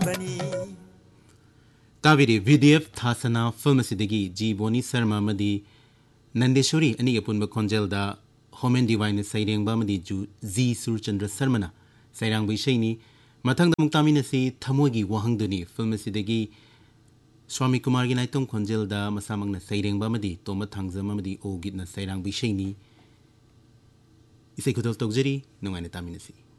ताबिरी VDF थासना film सिदगी जी बोनी शर्मा मदी नंदेश्वरी अनि अपुनब खोंजेलदा Homen divine सैरेंबा मदी जी सुरचंद्र शर्मना सैरांग बैशैनी मथंग मुक्तामिनसी थमोगी वहंगदुनी फिल्म सिदगी स्वामी कुमार की नाइतों खोंजेलदा मसामंगना सैरेंबा मदी तोम थांगजम मदी ओगितना सैरांग बैशैनी इसे खुदल तोगजरी नुंगाने तामिनसी